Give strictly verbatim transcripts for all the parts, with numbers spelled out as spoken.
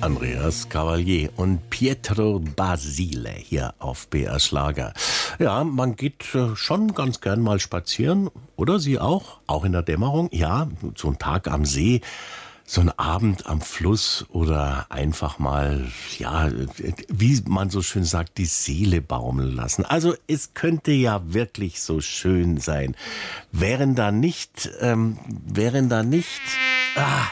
Andreas Cavalier und Pietro Basile hier auf B R Schlager. Ja, man geht schon ganz gern mal spazieren, oder Sie auch? Auch in der Dämmerung? Ja, so ein Tag am See, so ein Abend am Fluss oder einfach mal, ja, wie man so schön sagt, die Seele baumeln lassen. Also es könnte ja wirklich so schön sein. Wären da nicht, ähm, wären da nicht, ah,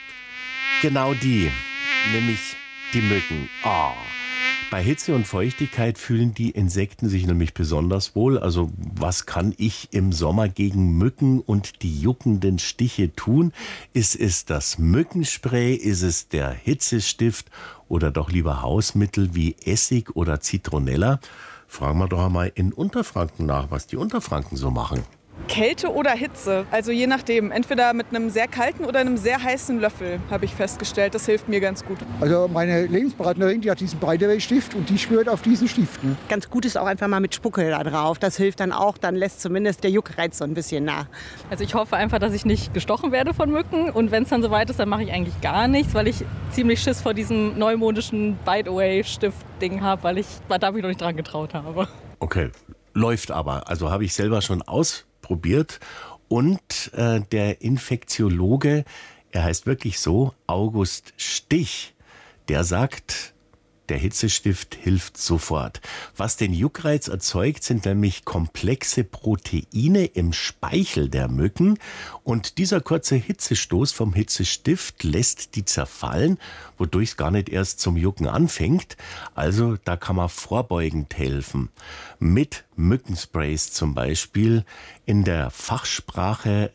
genau die, nämlich die Mücken. Oh. Bei Hitze und Feuchtigkeit fühlen die Insekten sich nämlich besonders wohl. Also was kann ich im Sommer gegen Mücken und die juckenden Stiche tun? Ist es das Mückenspray? Ist es der Hitzestift? Oder doch lieber Hausmittel wie Essig oder Zitronella? Fragen wir doch einmal in Unterfranken nach, was die Unterfranken so machen. Kälte oder Hitze, also je nachdem. Entweder mit einem sehr kalten oder einem sehr heißen Löffel, habe ich festgestellt. Das hilft mir ganz gut. Also meine Lebenspartnerin, die hat diesen Breitewegstift und die schwört auf diesen Stift. Ne? Ganz gut ist auch einfach mal mit Spucke da drauf. Das hilft dann auch, dann lässt zumindest der Juckreiz so ein bisschen nach. Also ich hoffe einfach, dass ich nicht gestochen werde von Mücken. Und wenn es dann soweit ist, dann mache ich eigentlich gar nichts, weil ich ziemlich Schiss vor diesem neumodischen Bite-Away-Stift-Ding habe, weil ich da mich noch nicht dran getraut habe. Okay, läuft aber. Also habe ich selber schon aus probiert und äh, der Infektiologe, er heißt wirklich so, August Stich, der sagt, der Hitzestift hilft sofort. Was den Juckreiz erzeugt, sind nämlich komplexe Proteine im Speichel der Mücken und dieser kurze Hitzestoß vom Hitzestift lässt die zerfallen, wodurch es gar nicht erst zum Jucken anfängt. Also da kann man vorbeugend helfen. Mit Mückensprays zum Beispiel, in der Fachsprache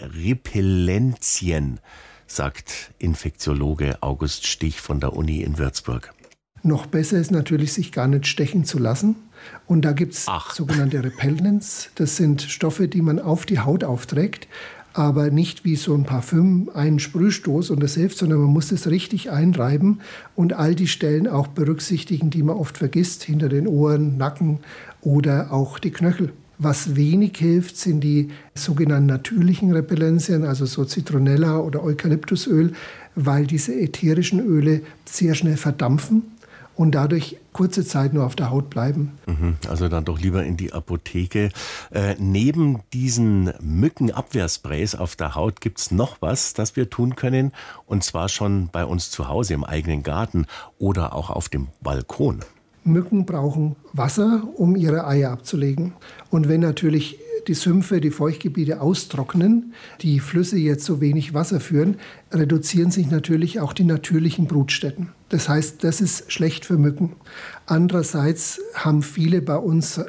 Repellenzien, sagt Infektiologe August Stich von der Uni in Würzburg. Noch besser ist natürlich, sich gar nicht stechen zu lassen. Und da gibt es sogenannte Repellents. Das sind Stoffe, die man auf die Haut aufträgt, aber nicht wie so ein Parfüm, einen Sprühstoß und das hilft, sondern man muss es richtig einreiben und all die Stellen auch berücksichtigen, die man oft vergisst, hinter den Ohren, Nacken oder auch die Knöchel. Was wenig hilft, sind die sogenannten natürlichen Repellenzien, also so Zitronella oder Eukalyptusöl, weil diese ätherischen Öle sehr schnell verdampfen und dadurch kurze Zeit nur auf der Haut bleiben. Also dann doch lieber in die Apotheke. Äh, neben diesen Mückenabwehrsprays auf der Haut gibt es noch was, das wir tun können. Und zwar schon bei uns zu Hause im eigenen Garten oder auch auf dem Balkon. Mücken brauchen Wasser, um ihre Eier abzulegen. Und wenn natürlich die Sümpfe, die Feuchtgebiete austrocknen, die Flüsse jetzt so wenig Wasser führen, reduzieren sich natürlich auch die natürlichen Brutstätten. Das heißt, das ist schlecht für Mücken. Andererseits haben viele bei uns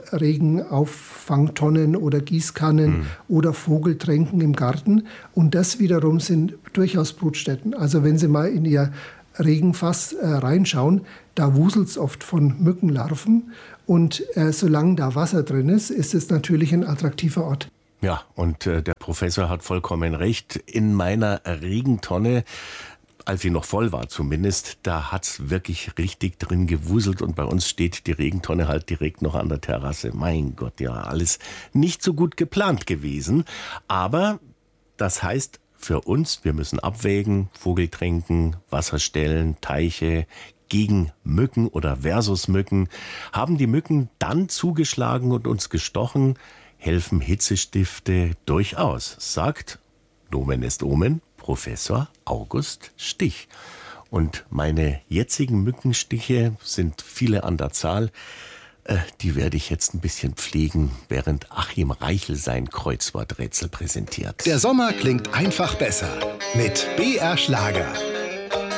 Regenauffangtonnen oder Gießkannen mhm. oder Vogeltränken im Garten. Und das wiederum sind durchaus Brutstätten. Also wenn Sie mal in Ihr Regenfass äh, reinschauen, da wuselt es oft von Mückenlarven und äh, solange da Wasser drin ist, ist es natürlich ein attraktiver Ort. Ja, und äh, der Professor hat vollkommen recht. In meiner Regentonne, als sie noch voll war zumindest, da hat es wirklich richtig drin gewuselt und bei uns steht die Regentonne halt direkt noch an der Terrasse. Mein Gott, ja, alles nicht so gut geplant gewesen, aber das heißt, für uns, wir müssen abwägen, Vogeltränken, Wasserstellen, Teiche gegen Mücken oder versus Mücken. Haben die Mücken dann zugeschlagen und uns gestochen, helfen Hitzestifte durchaus, sagt, Nomen est Omen, Professor August Stich. Und meine jetzigen Mückenstiche sind viele an der Zahl. Die werde ich jetzt ein bisschen pflegen, während Achim Reichel sein Kreuzworträtsel präsentiert. Der Sommer klingt einfach besser mit B R Schlager.